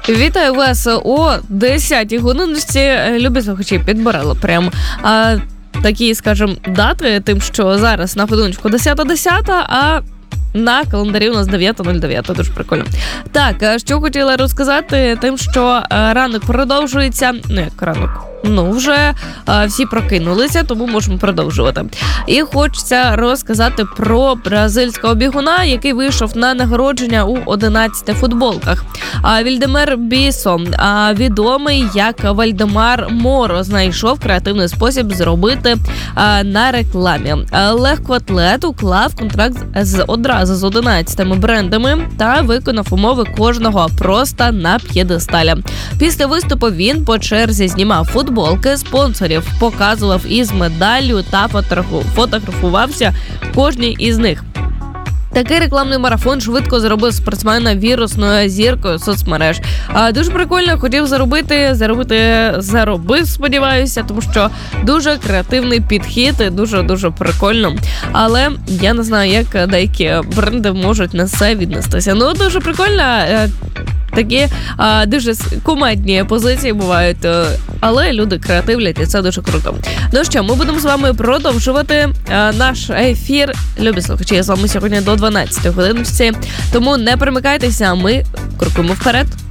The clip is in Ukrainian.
Вітаю вас о 10-й годинності. Любі слухачі, підбирали прям такі, скажімо, дати, тим, що зараз на годиночку 10:10, а на календарі у нас 9:09, дуже прикольно. Так, що хотіла розказати, тим, що ранок продовжується, як ранок, вже всі прокинулися, тому можемо продовжувати. І хочеться розказати про бразильського бігуна, який вийшов на нагородження у 11 футболках. Вільдемар Бісо, відомий як Вальдемар Моро, знайшов креативний спосіб зробити на рекламі. Легкоатлет уклав контракт одразу з 11 брендами та виконав умови кожного просто на п'єдесталі. Після виступу він по черзі знімав футболки спонсорів, показував із медаллю та фотографувався в кожній із них. Такий рекламний марафон швидко зробив спортсмена вірусною зіркою соцмереж. Дуже прикольно, хотів заробив, сподіваюся, тому що дуже креативний підхід і дуже прикольно. Але я не знаю, як деякі бренди можуть на це віднестися. Дуже прикольно. Такі дуже кумедні позиції бувають, але люди креативлять, і це дуже круто. Ну що, ми будемо з вами продовжувати наш ефір. Любі слухачі, я з вами сьогодні до 12 години, тому не перемикайтеся, ми крокуємо вперед.